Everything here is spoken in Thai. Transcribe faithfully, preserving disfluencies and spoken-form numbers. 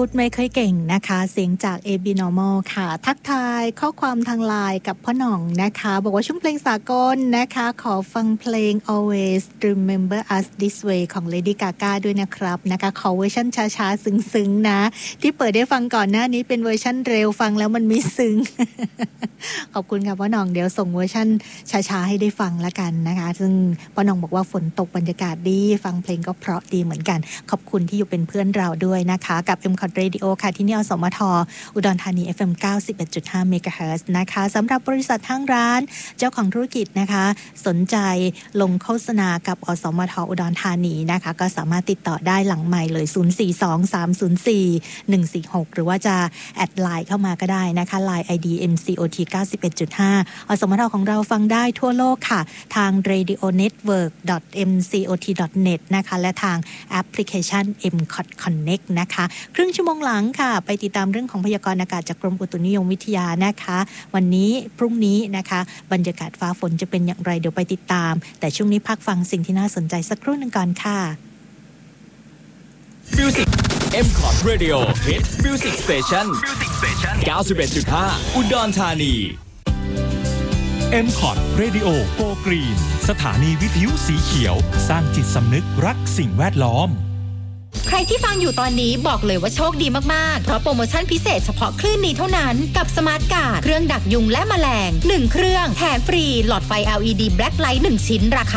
ดไม่ค่อยเก่งนะคะเสียงจาก เอ บี Normal ค่ะทักทายข้อความทางไลน์กับพ่อหน่องนะคะบอกว่าช่วงเพลงสากลนะคะขอฟังเพลง Always Remember Us This Way ของ Lady Gaga ด้วยนะครับนะคะขอเวอร์ชันช้าๆซึ้งๆนะที่เปิดได้ฟังก่อนหน้านี้เป็นเวอร์ชันเร็วฟังแล้วมันไม่ซึ้ง ขอบคุณค่ะพ่อหน่องเดี๋ยวส่งเวอร์ชันช้าๆให้ได้ฟังละกันนะคะซึ่งพ่อหน่องบอกว่าฝนตกบรรยากาศดีฟังเพลงก็เพราะดีเหมือนกันขอบคุณที่อยู่เป็นเพื่อนเราด้วยนะคะกับ เอ็ม คอท Radio ค่ะที่นี่อสมทอุดรธานี เอฟ เอ็ม เก้าสิบเอ็ดจุดห้า เมกะเฮิรตซ์นะคะสำหรับบริษัททางร้านเจ้าของธุรกิจนะคะสนใจลงโฆษณากับอสมทอุดรธานีนะคะก็สามารถติดต่อได้หลังใหม่เลยศูนย์ สี่ สอง สาม ศูนย์ สี่ หนึ่ง สี่ หกหรือว่าจะแอดไลน์เข้ามาก็ได้นะคะ ไลน์ ไอ ดี เอ็ม ซี โอ ที เก้าสิบเอ็ดจุดห้า อสมทของเราฟังได้ทั่วโลกค่ะทาง เรดิโอเน็ตเวิร์ก ดอท เอ็ม ซี โอ ที ดอท เน็ต นะคะและทางแอปพลิเคชัน เอ็ม คอท Connect นะคะครึ่งชั่วโมงหลังค่ะไปติดตามเรื่องของพยากรณ์อากาศจากกรมอุตุนิยมวิทยานะคะวันนี้พรุ่งนี้นะคะบรรยากาศฟ้าฝนจะเป็นอย่างไรเดี๋ยวไปติดตามแต่ช่วงนี้พักฟังสิ่งที่น่าสนใจสักครู่หนึ่งก่อนค่ะ Music เอ็ม คอท Radio Hit Music Station เก้าสิบเอ็ดจุดห้า อุดรธานีเอ็ม คอท Radio Go Green สถานีวิทยุสีเขียวสร้างจิตสำนึกรักสิ่งแวดล้อมใครที่ฟังอยู่ตอนนี้บอกเลยว่าโชคดีมากๆเพราะโปรโมชั่นพิเศษเฉพาะคลื่นนี้เท่านั้นกับสมาร์ทการ์ดเครื่องดักยุงและแมลงหนึ่งเครื่องแถมฟรีหลอดไฟ แอล อี ดี Black Light หนึ่งชิ้นราคา